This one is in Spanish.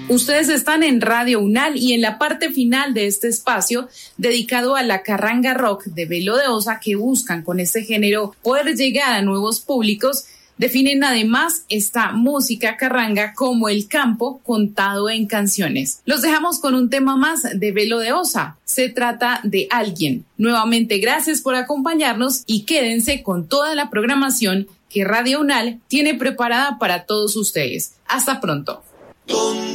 Ustedes están en Radio Unal y en la parte final de este espacio dedicado a la carranga rock de Velo de Osa, que buscan con este género poder llegar a nuevos públicos, definen además esta música carranga como el campo contado en canciones. Los dejamos con un tema más de Velo de Osa. Se trata de Alguien. Nuevamente, gracias por acompañarnos y quédense con toda la programación que Radio Unal tiene preparada para todos ustedes. Hasta pronto.